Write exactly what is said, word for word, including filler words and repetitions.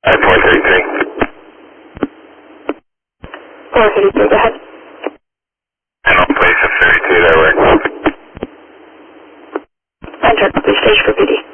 At four thirty-three. four thirty-three, go ahead. And I'll place of thirty-two, that works. Enter, please stage for P D.